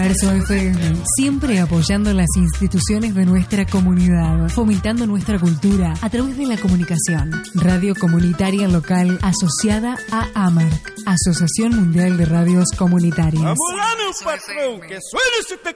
Universo FM, siempre apoyando las instituciones de nuestra comunidad, fomentando nuestra cultura a través de la comunicación. Radio comunitaria local asociada a AMARC, Asociación Mundial de Radios Comunitarias. Vamos lá, meu patrão, que suene esse